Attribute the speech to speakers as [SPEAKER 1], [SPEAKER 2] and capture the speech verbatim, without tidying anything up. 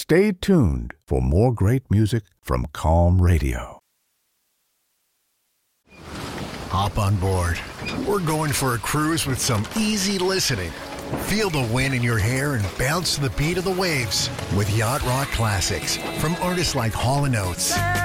[SPEAKER 1] Stay tuned for more great music from Calm Radio.
[SPEAKER 2] Hop on board. We're going for a cruise with some easy listening. Feel the wind in your hair and bounce to the beat of the waves with Yacht Rock Classics from artists like Hall and Oates,